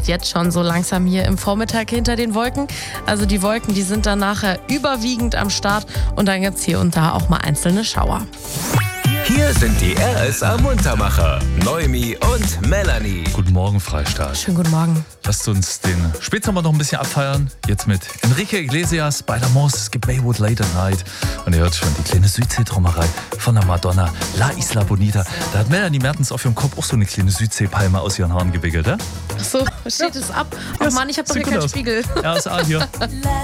ist jetzt schon so langsam hier im Vormittag hinter den Wolken. Also die Wolken, die sind dann nachher überwiegend am Start und dann gibt es hier und da auch mal einzelne Schauer. Hier sind die RSA Muntermacher, Noemi und Melanie. Guten Morgen, Freistaat. Schönen guten Morgen. Lasst uns den Spätsommer noch ein bisschen abfeiern. Jetzt mit Enrique Iglesias, Spider-Moss, es gibt Baywood Late at Night. Und ihr hört schon die kleine Südsee-Trommerei von der Madonna, La Isla Bonita. Da hat Melanie Mertens auf ihrem Kopf auch so eine kleine Südseepalme aus ihren Haaren gewickelt, ja? Ach so, steht es ab? Oh Mann, ich habe doch hier keinen Spiegel. RSA hier.